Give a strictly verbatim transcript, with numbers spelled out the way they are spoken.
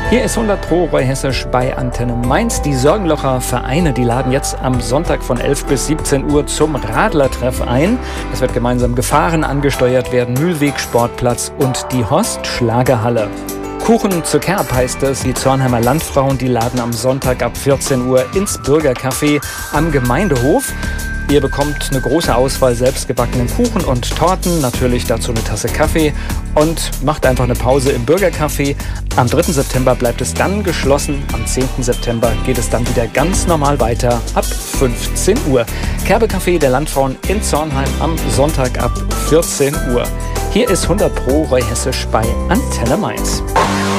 Hier ist hundert Pro Roy Hessisch bei Antenne Mainz. Die Sorgenlocher Vereine, die laden jetzt am Sonntag von elf bis siebzehn Uhr zum Radlertreff ein. Es wird gemeinsam gefahren, angesteuert werden Mühlweg, Sportplatz und die Horst Schlagerhalle. Kuchen zur Kerb heißt es. Die Zornheimer Landfrauen, die laden am Sonntag ab vierzehn Uhr ins Bürgercafé am Gemeindehof. Ihr bekommt eine große Auswahl selbstgebackenen Kuchen und Torten, natürlich dazu eine Tasse Kaffee und macht einfach eine Pause im Bürgercafé. Am dritten September bleibt es dann geschlossen. Am zehnten September geht es dann wieder ganz normal weiter ab fünfzehn Uhr. Kerbecafé der Landfrauen in Zornheim am Sonntag ab vierzehn Uhr. Hier ist hundert Pro Roy Hessisch bei Antenne Mainz.